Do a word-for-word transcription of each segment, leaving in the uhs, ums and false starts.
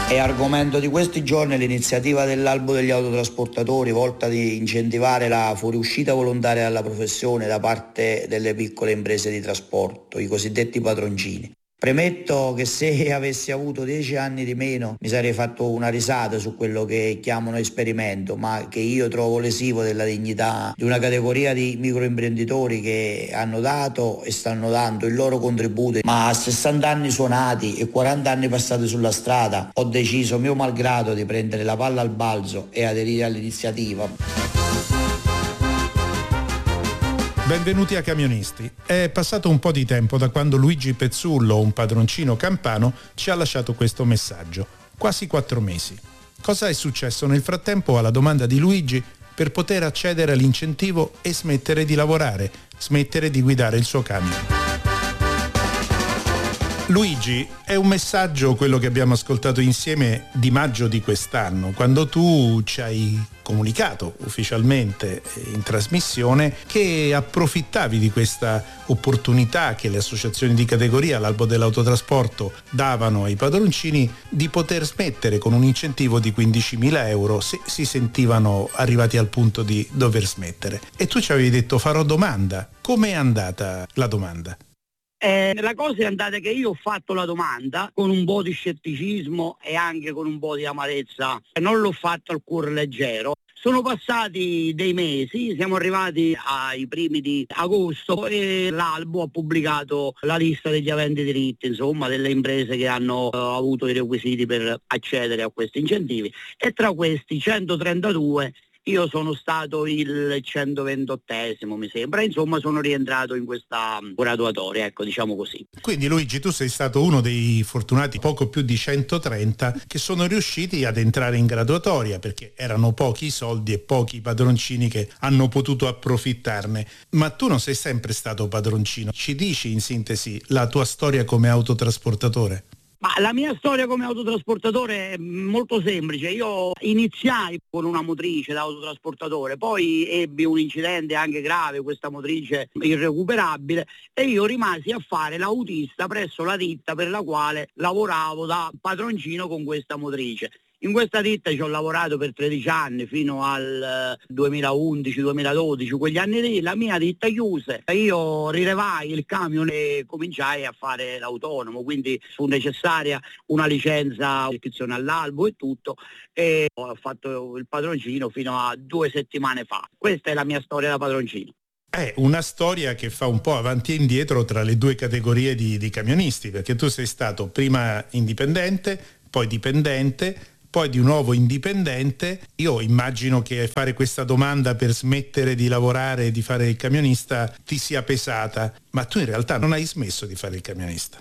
È argomento di questi giorni l'iniziativa dell'Albo degli autotrasportatori volta ad incentivare la fuoriuscita volontaria dalla professione da parte delle piccole imprese di trasporto, i cosiddetti padroncini. Premetto che se avessi avuto dieci anni di meno mi sarei fatto una risata su quello che chiamano esperimento, ma che io trovo lesivo della dignità di una categoria di microimprenditori che hanno dato e stanno dando il loro contributo. Ma a sessanta anni suonati e quaranta anni passati sulla strada ho deciso, mio malgrado, di prendere la palla al balzo e aderire all'iniziativa. Benvenuti a Camionisti. È passato un po' di tempo da quando Luigi Pezzullo, un padroncino campano, ci ha lasciato questo messaggio. Quasi quattro mesi. Cosa è successo nel frattempo alla domanda di Luigi per poter accedere all'incentivo e smettere di lavorare, smettere di guidare il suo camion? Luigi, è un messaggio, quello che abbiamo ascoltato insieme, di maggio di quest'anno, quando tu ci hai comunicato ufficialmente in trasmissione che approfittavi di questa opportunità che le associazioni di categoria, l'Albo dell'autotrasporto, davano ai padroncini di poter smettere con un incentivo di quindicimila euro se si sentivano arrivati al punto di dover smettere. E tu ci avevi detto: farò domanda. Com'è andata la domanda? Eh, la cosa è andata che io ho fatto la domanda con un po' di scetticismo e anche con un po' di amarezza, non l'ho fatto al cuore leggero. Sono passati dei mesi, siamo arrivati ai primi di agosto e l'Albo ha pubblicato la lista degli aventi diritti, insomma, delle imprese che hanno uh, avuto i requisiti per accedere a questi incentivi, e tra questi centotrentadue io sono stato il centoventottesimo, mi sembra, insomma sono rientrato in questa graduatoria, ecco, diciamo così. Quindi Luigi, tu sei stato uno dei fortunati, poco più di centotrenta, che sono riusciti ad entrare in graduatoria, perché erano pochi i soldi e pochi i padroncini che hanno potuto approfittarne. Ma tu non sei sempre stato padroncino. Ci dici in sintesi la tua storia come autotrasportatore? Ma la mia storia come autotrasportatore è molto semplice. Io iniziai con una motrice da autotrasportatore, poi ebbi un incidente anche grave, questa motrice irrecuperabile, e io rimasi a fare l'autista presso la ditta per la quale lavoravo da padroncino con questa motrice. In questa ditta ci ho lavorato per tredici anni, fino al duemilaundici duemiladodici, quegli anni lì la mia ditta chiuse, io rilevai il camion e cominciai a fare l'autonomo, quindi fu necessaria una licenza, iscrizione all'albo e tutto, e ho fatto il padroncino fino a due settimane fa. Questa è la mia storia da padroncino. È una storia che fa un po' avanti e indietro tra le due categorie di, di camionisti, perché tu sei stato prima indipendente, poi dipendente, poi di nuovo indipendente. Io immagino che fare questa domanda per smettere di lavorare e di fare il camionista ti sia pesata, ma tu in realtà non hai smesso di fare il camionista.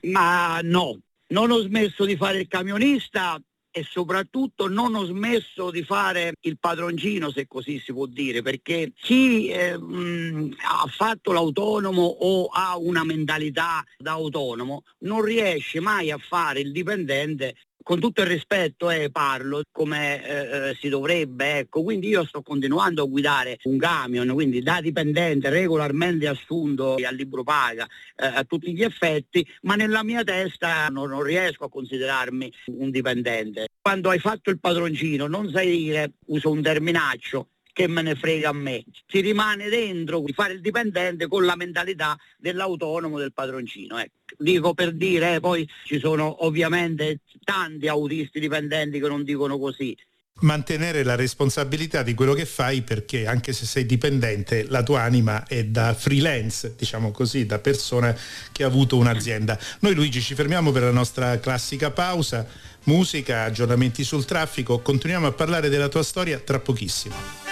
Ma no, non ho smesso di fare il camionista e soprattutto non ho smesso di fare il padroncino, se così si può dire, perché chi eh, mh, ha fatto l'autonomo o ha una mentalità da autonomo non riesce mai a fare il dipendente. Con tutto il rispetto eh, parlo come eh, si dovrebbe, ecco, quindi io sto continuando a guidare un camion, quindi da dipendente regolarmente assunto al libro paga eh, a tutti gli effetti, ma nella mia testa non, non riesco a considerarmi un dipendente. Quando hai fatto il padroncino non sai dire, uso un terminaccio, che me ne frega a me, si rimane dentro di fare il dipendente con la mentalità dell'autonomo, del padroncino, ecco. Dico per dire, eh, poi ci sono ovviamente tanti autisti dipendenti che non dicono così. Mantenere la responsabilità di quello che fai, perché anche se sei dipendente la tua anima è da freelance, diciamo così, da persona che ha avuto un'azienda. Noi, Luigi, ci fermiamo per la nostra classica pausa, musica, aggiornamenti sul traffico, continuiamo a parlare della tua storia tra pochissimo.